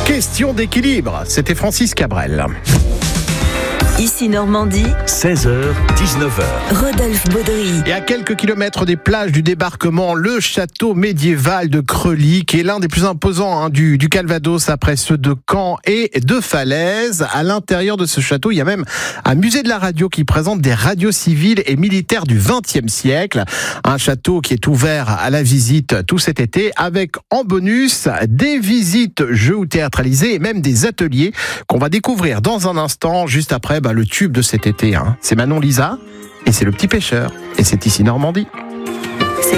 Question d'équilibre, c'était Francis Cabrel. Ici Normandie, 16h, 19h. Rodolphe Baudry. Et à quelques kilomètres des plages du débarquement, le château médiéval de Creully, qui est l'un des plus imposants du Calvados après ceux de Caen et de Falaise. À l'intérieur de ce château, il y a même un musée de la radio qui présente des radios civiles et militaires du XXe siècle. Un château qui est ouvert à la visite tout cet été, avec en bonus des visites jeux ou théâtralisées et même des ateliers qu'on va découvrir dans un instant, juste après le tube de cet été. C'est Manon Lisa et c'est Le Petit Pêcheur et c'est Ici Normandie.